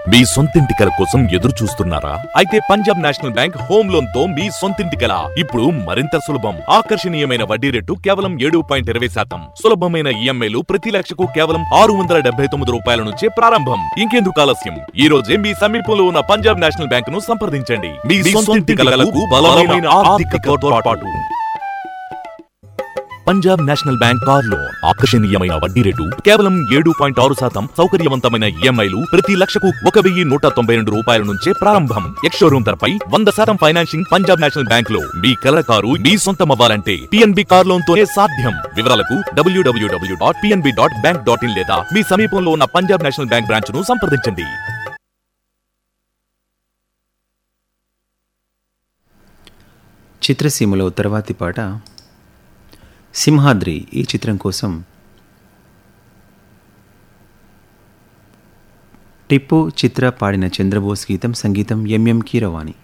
మీ సొంతింటి కల కోసం ఎదురు చూస్తున్నారా? అయితే Punjab national bank home loan తో మీ సొంతింటి కల ఇప్పుడు మరింత సులభం. ఆకర్షణీయమైన వడ్డీ రేటు కేవలం 7.20%. సులభమైన ఈఎంఐలు ప్రతి లక్షకు కేవలం 679 రూపాయల నుంచే ప్రారంభం. ఇంకెందుకు ఆలస్యం? ఈ రోజే మీ సమీపంలో ఉన్న పంజాబ్ నేషనల్ బ్యాంక్ ను సంప్రదించండి. మీ సొంతింటి కలకు బలమైన ఆర్థిక తోడ్పాటు. Punjab national bank car loan ఆకర్షణీయమైన వడ్డీ రేటు కేవలం 7.6%. సౌకర్యవంతమైన ఈఎంఐలు ప్రతి లక్షకు 1192 రూపాయల నుంచే ప్రారంభం. ఎక్స్-షోరూమ్ ధరపై 100% ఫైనాన్సింగ్. పంజాబ్ నేషనల్ బ్యాంక్ లో మీ కల కారు మీ సొంతమవ్వాలంటే పిఎన్బి కార్ లోన్ తోనే సాధ్యం. వివరాలకు www.pnb.bank.in లేదా మీ సమీపంలో ఉన్న పంజాబ్ నేషనల్ బ్యాంక్ బ్రాంచ్ ను సంప్రదించండి. చిత్రసీమలో తర్వాతి పాట సింహాద్రి. ఈ చిత్రం కోసం టిప్పు చిత్ర పాడిన చంద్రబోస్ గీతం, సంగీతం ఎంఎం కీరవాణి.